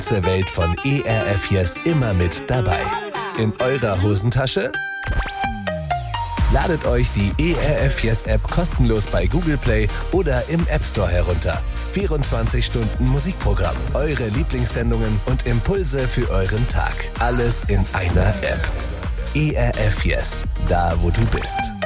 ganze Welt von ERF Yes immer mit dabei. In eurer Hosentasche? Ladet euch die ERF Yes App kostenlos bei Google Play oder im App Store herunter. 24 Stunden Musikprogramm, eure Lieblingssendungen und Impulse für euren Tag. Alles in einer App. ERF Yes, da wo du bist.